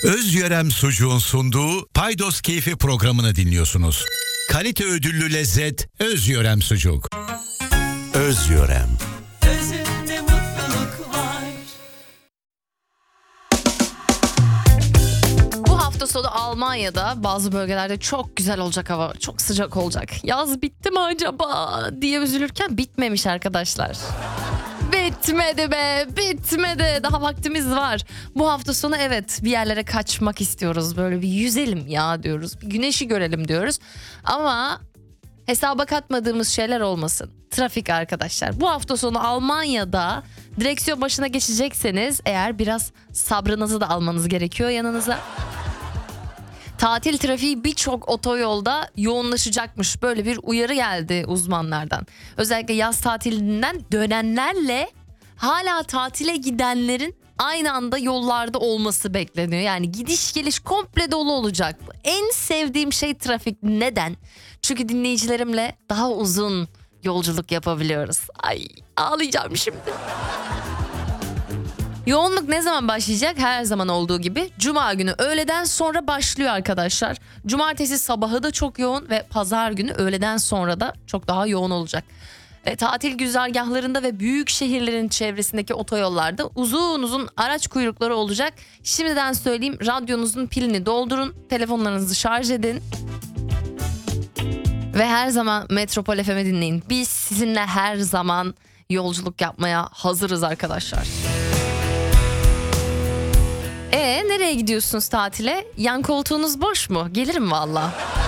Özyörem Sucuğun sunduğu Paydos Keyfi programını dinliyorsunuz. Kalite ödüllü lezzet Özyörem Sucuk. Özyörem. Özünde mutluluk var. Bu hafta sonu Almanya'da bazı bölgelerde çok güzel olacak hava. Çok sıcak olacak. Yaz bitti mi acaba diye üzülürken bitmemiş arkadaşlar. Bitmedi be, bitmedi. Daha vaktimiz var. Bu hafta sonu evet bir yerlere kaçmak istiyoruz. Böyle bir yüzelim ya diyoruz. Bir güneşi görelim diyoruz. Ama hesaba katmadığımız şeyler olmasın. Trafik arkadaşlar. Bu hafta sonu Almanya'da direksiyon başına geçecekseniz eğer biraz sabrınızı da almanız gerekiyor yanınıza. Tatil trafiği birçok otoyolda yoğunlaşacakmış. Böyle bir uyarı geldi uzmanlardan. Özellikle yaz tatilinden dönenlerle hala tatile gidenlerin aynı anda yollarda olması bekleniyor. Yani gidiş geliş komple dolu olacak. En sevdiğim şey trafik. Neden? Çünkü dinleyicilerimle daha uzun yolculuk yapabiliyoruz. Ay ağlayacağım şimdi. Yoğunluk ne zaman başlayacak? Her zaman olduğu gibi Cuma günü öğleden sonra başlıyor arkadaşlar. Cumartesi sabahı da çok yoğun ve Pazar günü öğleden sonra da çok daha yoğun olacak. Tatil güzergahlarında ve büyük şehirlerin çevresindeki otoyollarda uzun uzun araç kuyrukları olacak. Şimdiden söyleyeyim, radyonuzun pilini doldurun, telefonlarınızı şarj edin. Ve her zaman Metropol FM'i dinleyin. Biz sizinle her zaman yolculuk yapmaya hazırız arkadaşlar. Nereye gidiyorsunuz tatile? Yan koltuğunuz boş mu? Gelirim valla.